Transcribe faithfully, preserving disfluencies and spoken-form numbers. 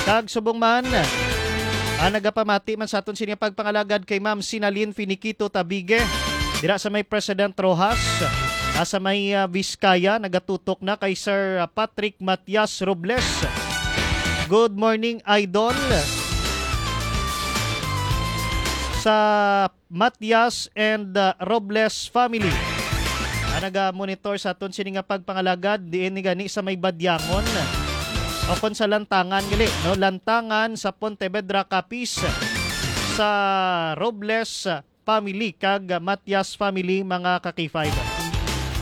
Kag subong man, ah, nagapamati man sa aton sining pagpangalagad kay Ma'am Sinalin Finiquito Tabige. Dira sa may President Rojas, ah, sa may uh, Vizcaya, nagatutok na kay Sir uh, Patrick Matias Robles. Good morning, Idol. Sa Matias and uh, Robles family. Ah, naga-monitor sa aton sining pagpangalagad diin ni gani sa may Badyangon. O kon sa lantangan gali, no, lantangan sa Pontevedra Capiz sa Robles family kag Matias family mga kakifay.